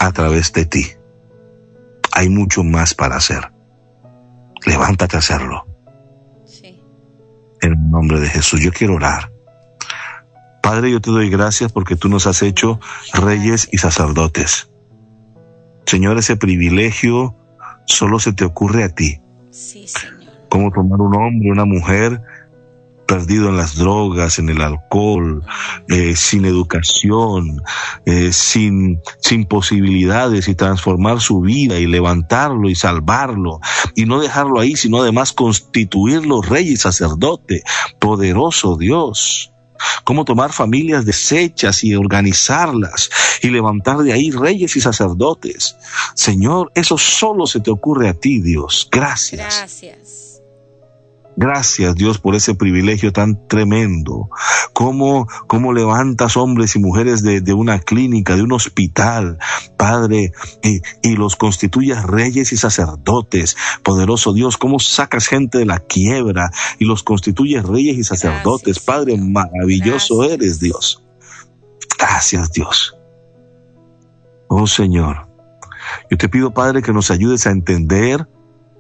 a través de ti. Hay mucho más para hacer. Levántate a hacerlo. Sí. En el nombre de Jesús, yo quiero orar. Padre, yo te doy gracias porque tú nos has hecho reyes y sacerdotes. Señor, ese privilegio solo se te ocurre a ti. Sí, Señor. Como tomar un hombre, una mujer perdido en las drogas, en el alcohol, sin educación, sin posibilidades, y transformar su vida y levantarlo y salvarlo, y no dejarlo ahí, sino además constituirlo rey y sacerdote, poderoso Dios. Cómo tomar familias deshechas y organizarlas y levantar de ahí reyes y sacerdotes. Señor, eso solo se te ocurre a ti, Dios. Gracias. Gracias, Dios, por ese privilegio tan tremendo. Cómo levantas hombres y mujeres de una clínica, de un hospital, Padre, y los constituyes reyes y sacerdotes. Poderoso Dios, cómo sacas gente de la quiebra y los constituyes reyes y sacerdotes. Gracias, Padre, maravilloso eres, Dios. Gracias, Dios. Oh, Señor, yo te pido, Padre, que nos ayudes a entender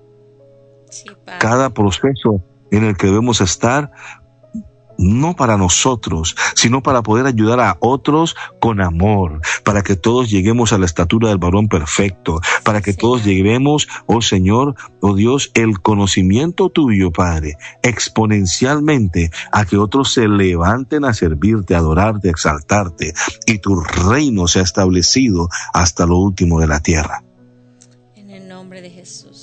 cada proceso en el que debemos estar, no para nosotros, sino para poder ayudar a otros con amor, para que todos lleguemos a la estatura del varón perfecto, para que todos lleguemos, oh Señor, oh Dios, el conocimiento tuyo, Padre, exponencialmente, a que otros se levanten a servirte, a adorarte, a exaltarte, y tu reino sea establecido hasta lo último de la tierra. En el nombre de Jesús.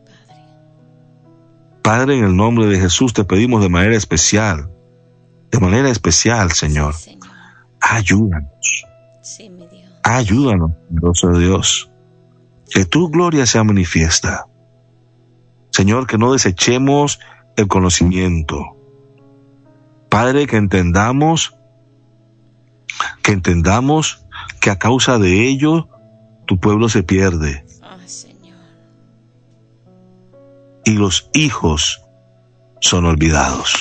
Padre, en el nombre de Jesús te pedimos de manera especial, Señor, Sí, Señor. Ayúdanos. Sí, mi Dios. Ayúdanos, poderoso Dios, que tu gloria sea manifiesta. Señor, que no desechemos el conocimiento. Padre, que entendamos que a causa de ello tu pueblo se pierde. Y los hijos son olvidados.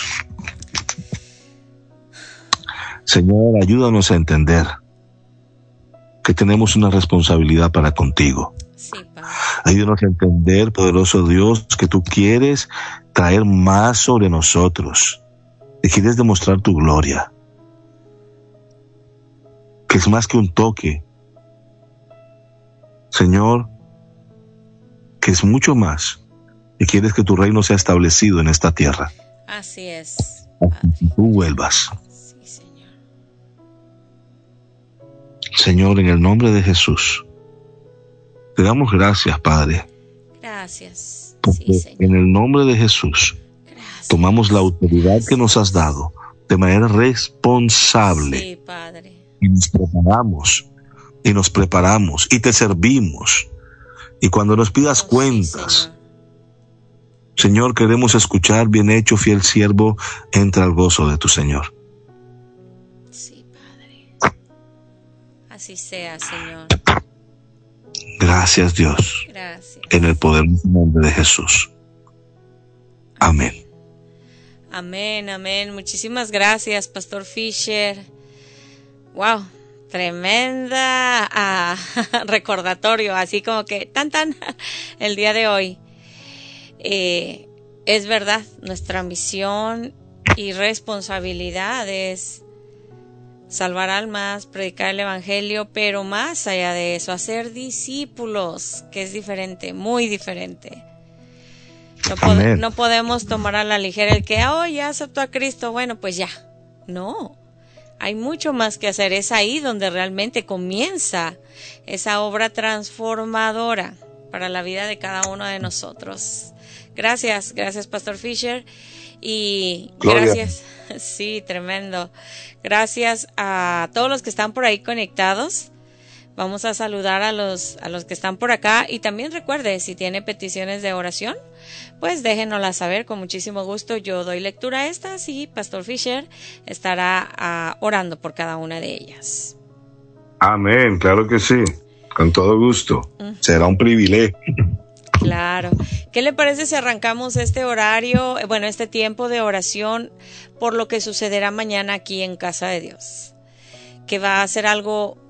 Señor, ayúdanos a entender que tenemos una responsabilidad para contigo. Sí, Padre. Ayúdanos a entender, poderoso Dios, que tú quieres traer más sobre nosotros, que quieres demostrar tu gloria, que es más que un toque. Señor, que es mucho más. Y quieres que tu reino sea establecido en esta tierra. Así es. Que tú vuelvas. Sí, Señor. Señor, en el nombre de Jesús, te damos gracias, Padre. Gracias. Porque Sí, Señor. en el nombre de Jesús, Gracias. tomamos la autoridad que nos has dado de manera responsable. Sí, Padre. Y nos preparamos y te servimos. Y cuando nos pidas cuentas, Señor, queremos escuchar: bien hecho, fiel siervo, entra al gozo de tu Señor. Sí, Padre. Así sea, Señor. Gracias, Dios. Gracias. En el poderoso nombre de Jesús. Amén. Amén, amén. Muchísimas gracias, Pastor Fisher. Wow, tremenda recordatorio, así como que tan el día de hoy. Es verdad, nuestra misión y responsabilidad es salvar almas, predicar el evangelio, pero más allá de eso, hacer discípulos, que es diferente, muy diferente. No podemos tomar a la ligera el que, ya aceptó a Cristo, bueno, pues ya. No, hay mucho más que hacer. Es ahí donde realmente comienza esa obra transformadora para la vida de cada uno de nosotros. Gracias Pastor Fisher, y Gloria. Gracias, sí, tremendo. Gracias a todos los que están por ahí conectados. Vamos a saludar a los que están por acá, y también recuerde, si tiene peticiones de oración, pues déjenoslas saber, con muchísimo gusto yo doy lectura a estas y Pastor Fisher estará orando por cada una de ellas. Amén, claro que sí, con todo gusto. Será un privilegio. Claro. ¿Qué le parece si arrancamos este horario, este tiempo de oración por lo que sucederá mañana aquí en Casa de Dios? Que va a ser algo